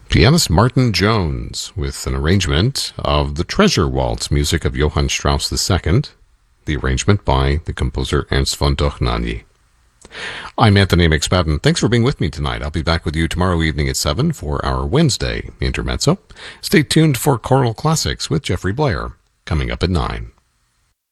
Pianist Martin Jones with an arrangement of the Treasure Waltz, music of Johann Strauss II, the arrangement by the composer Ernst von Dohnanyi. I'm Anthony McSpadden. Thanks for being with me tonight. I'll be back with you tomorrow evening at 7 for our Wednesday Intermezzo. Stay tuned for Choral Classics with Jeffrey Blair, coming up at 9.